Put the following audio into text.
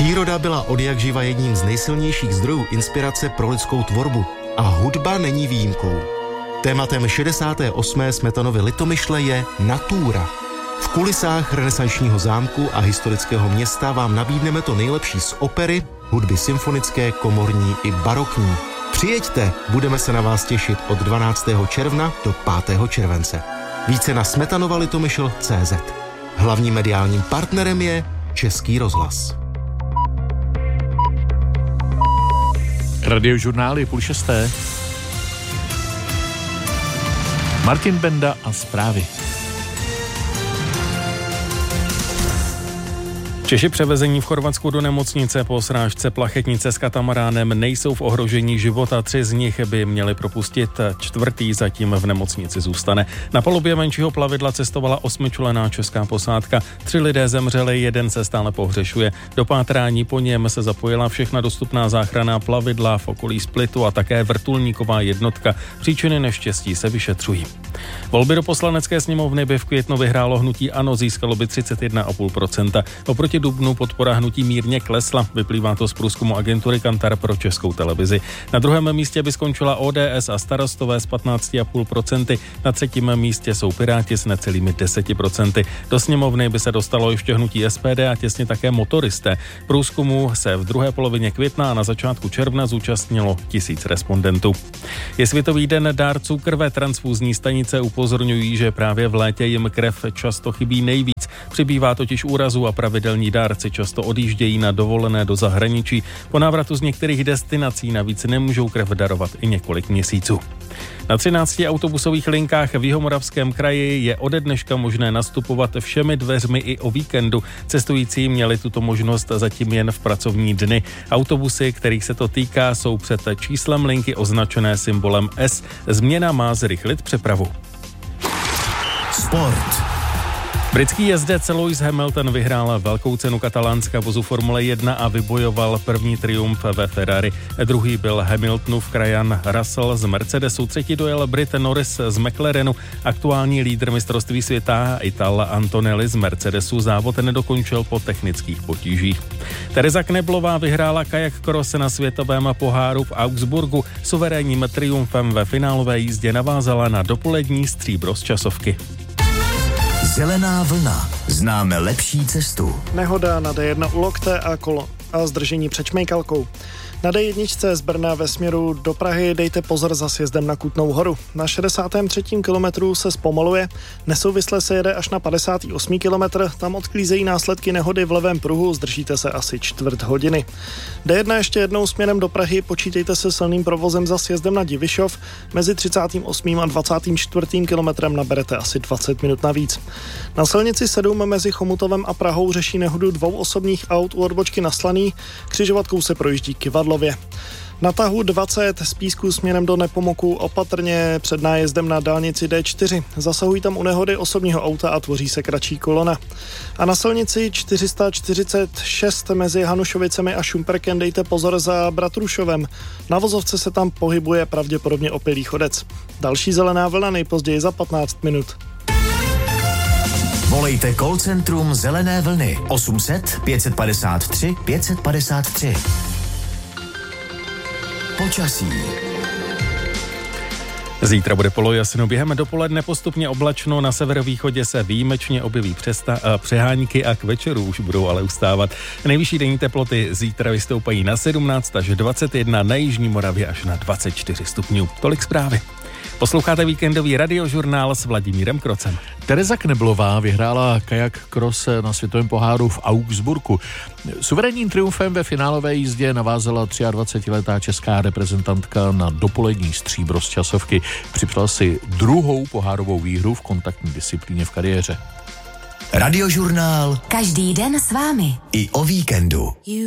Příroda byla odjakživa jedním z nejsilnějších zdrojů inspirace pro lidskou tvorbu a hudba není výjimkou. Tématem 68. Smetanovy Litomyšle je natura. V kulisách renesančního zámku a historického města vám nabídneme to nejlepší z opery, hudby symfonické, komorní i barokní. Přijeďte, budeme se na vás těšit od 12. června do 5. července. Více na smetanova-litomyšl.cz. Hlavním mediálním partnerem je Český rozhlas. Radiožurnály 5:30. Martin Benda a zprávy. Češi převezení v Chorvatsku do nemocnice po srážce plachetnice s katamaránem nejsou v ohrožení života. 3 z nich by měli propustit, 4. zatím v nemocnici zůstane. Na palubě menšího plavidla cestovala 8členná česká posádka. 3 lidé zemřeli, 1 se stále pohřešuje. Do pátrání po něm se zapojila všechna dostupná záchranná plavidla v okolí Splitu a také vrtulníková jednotka. Příčiny neštěstí se vyšetřují. Volby do Poslanecké sněmovny by v květnu vyhrálo hnutí ANO, získalo by 31,5%. Oproti dubnu podpora hnutí mírně klesla, vyplývá to z průzkumu agentury Kantar pro Českou televizi. Na 2. místě by skončila ODS a Starostové s 15,5%, na 3. místě jsou Piráti s necelými 10%. Do sněmovny by se dostalo ještě hnutí SPD a těsně také Motoristé. Průzkumu se v druhé polovině května a na začátku června zúčastnilo 1000 respondentů. Je Světový den dárců krve. Transfúzní stanice upozorňují, že právě v létě jim krev často chybí nejvíc. Přibývá totiž úrazů a pravidelní dárci často odjíždějí na dovolené do zahraničí. Po návratu z některých destinací navíc nemůžou krev darovat i několik měsíců. Na 13 autobusových linkách v Jihomoravském kraji je ode dneška možné nastupovat všemi dveřmi i o víkendu. Cestující měli tuto možnost zatím jen v pracovní dny. Autobusy, kterých se to týká, jsou před číslem linky označené symbolem S. Změna má zrychlit přepravu. Sport. Britský jezdec Lewis Hamilton vyhrál velkou cenu katalánska vozu Formule 1 a vybojoval první triumf ve Ferrari. Druhý byl Hamiltonův krajan Russell z Mercedesu, 3. dojel Brit Norris z McLarenu. Aktuální lídr mistrovství světa Ital Antonelli z Mercedesu závod nedokončil po technických potížích. Tereza Kneblová vyhrála kajak cross na světovém poháru v Augsburgu. Suverénním triumfem ve finálové jízdě navázala na dopolední stříbro z časovky. Zelená vlna. Známe lepší cestu. Nehoda na D1 u Lokte a kolo a zdržení před Šmejkalkou. Na D1 z Brna ve směru do Prahy dejte pozor za sjezdem na Kutnou Horu. Na 63. kilometru se zpomaluje, nesouvisle se jede až na 58. kilometr, tam odklízejí následky nehody v levém pruhu, zdržíte se asi čtvrt hodiny. D1 ještě jednou směrem do Prahy, počítejte se silným provozem za sjezdem na Divišov, mezi 38. a 24. kilometrem naberete asi 20 minut navíc. Na silnici 7 mezi Chomutovem a Prahou řeší nehodu 2 osobních aut u odbočky na Slaný, křižovatkou se projíždí Kyvadlově. Na tahu 20 z Písku směrem do Nepomoku opatrně před nájezdem na dálnici D4. Zasahují tam u nehody osobního auta a tvoří se kratší kolona. A na silnici 446 mezi Hanušovicemi a Šumperkem dejte pozor za Bratrušovem. Na vozovce se tam pohybuje pravděpodobně opilý chodec. Další zelená vlna nejpozději za 15 minut. Volejte call centrum Zelené vlny 800 553 553. Počasí. Zítra bude polojasno, během dopoledne postupně oblačno, na severovýchodě se výjimečně objeví přehánky a k večeru už budou ale ustávat. Nejvyšší denní teploty zítra vystoupají na 17 až 21, na jižní Moravě až na 24 stupňů. Tolik zprávy. Posloucháte víkendový radiožurnál s Vladimírem Krocem. Tereza Kneblová vyhrála kajak cross na světovém poháru v Augsburgu. Suverénním triumfem ve finálové jízdě navázala 23letá česká reprezentantka na dopolední stříbro z časovky. Připsala si 2. pohárovou výhru v kontaktní disciplíně v kariéře. Radiožurnál každý den s vámi. i o víkendu.